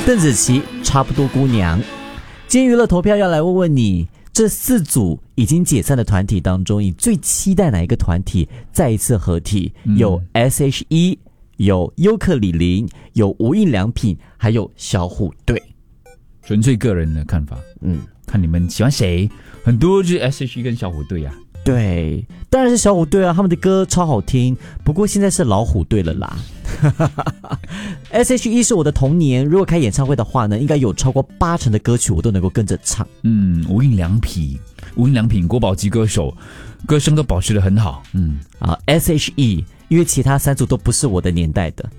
邓紫棋差不多姑娘。今天娱乐投票要来问问你，这4组已经解散的团体当中，你最期待哪一个团体再一次合体？有 S.H.E， 有优客李林，有无印良品，还有小虎队。 纯粹个人的看法，看你们喜欢谁？很多就是 S.H.E 跟小虎队啊。 对，当然是小虎队啊，他们的歌超好听。不过现在是老虎队了啦。S.H.E 是我的童年，如果开演唱会的话呢，应该有超过80%的歌曲我都能够跟着唱。 无印良品国宝级歌手，歌声都保持得很好。 S.H.E 因为其他3组都不是我的年代的。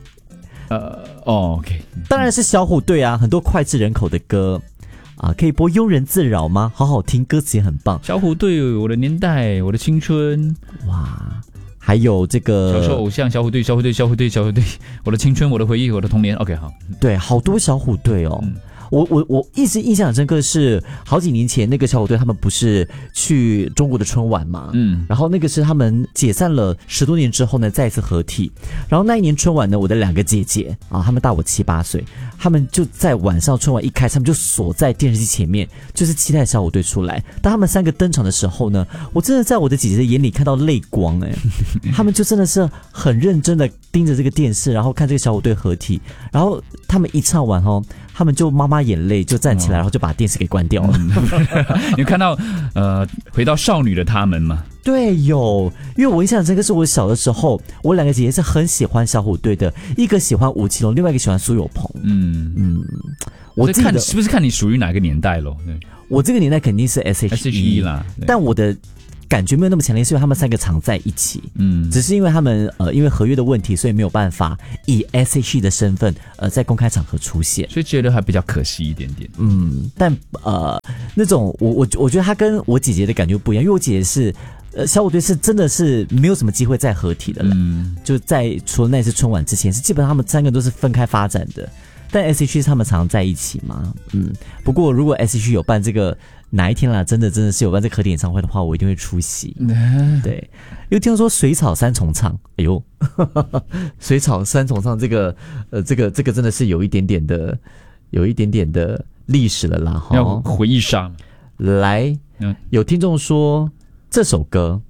OK， 当然是小虎队啊，很多脍炙人口的歌。可以播庸人自扰吗？好好听，歌词也很棒。 小虎队，我的年代，我的青春， 哇！还有这个小时候偶像小虎队，我的青春，我的回忆，我的童年。OK， 好， 对，好多小虎队哦。我一直印象很深刻是好几年前那个小虎队他们不是去中国的春晚嘛，然后那个是他们解散了10多年之后呢再一次合体，然后那一年春晚呢，我的2个姐姐他们大我7、8岁，他们就在晚上春晚一开始，他们就锁在电视机前面，就是期待小虎队出来。当他们3个登场的时候呢，我真的在我的姐姐的眼里看到泪光他们就真的是很认真的盯着这个电视，然后看这个小虎队合体，然后他们一唱完他们就妈妈眼泪就站起来，然后就把电视给关掉了。 你看到回到少女的他们吗？ 对，有，因为我印象深刻是我小的时候，我2个姐姐是很喜欢小虎队的，一个喜欢吴奇隆，另外一个喜欢苏有朋。 我自己看是不是看你属于哪个年代咯？ 我这个年代肯定是 S.H.E 啦， 但我的感觉没有那么强烈，是因为他们3个常在一起。只是因为他们因为合约的问题，所以没有办法以 S.H.E 的身份在公开场合出现， 所以觉得还比较可惜一点点。 但那种我觉得他跟我姐姐的感觉不一样，因为我姐姐是小虎队是真的是没有什么机会再合体的了，就在除了那次春晚之前，是基本上他们3个都是分开发展的。但 S.H.E 是他们常在一起嘛，不过如果 S.H.E 有办这个哪一天啦，真的是有办这个合体演唱会的话，我一定会出席。对，因为听说水草3重唱，哎呦，水草3重唱这个真的是有一点点的历史了啦， 要回忆杀。 来，有听众说这首歌。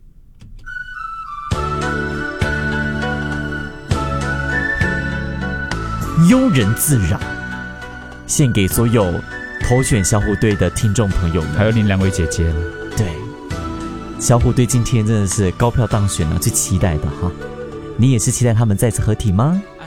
庸人自扰，献给所有投选小虎队的听众朋友们， 还有你2位姐姐了。 对，小虎队今天真的是高票当选了，最期待的哈。你也是期待他们再次合体吗？